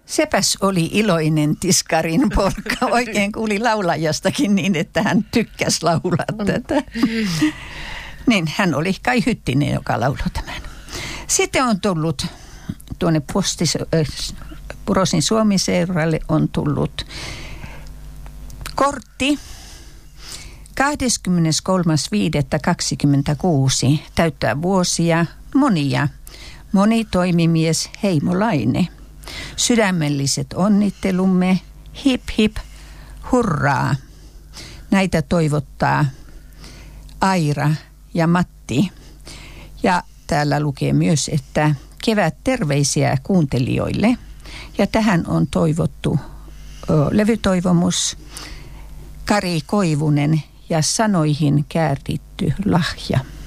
Sepäs oli iloinen tiskarin porkka. Oikein kuuli laulajastakin niin, että hän tykkäsi laulaa tätä. Niin, hän oli Kai Hyttinen, joka lauloi tämän. Sitten on tullut tuonne Purosin Suomi-seuralle on tullut kortti 23.5.26 täyttää vuosia monia. Monitoimimies Heimolainen. Sydämelliset onnittelumme, hip hip, hurraa. Näitä toivottaa Aira ja Matti. Ja täällä lukee myös, että kevät terveisiä kuuntelijoille. Ja tähän on toivottu levytoivomus Kari Koivunen ja sanoihin kääritty lahja.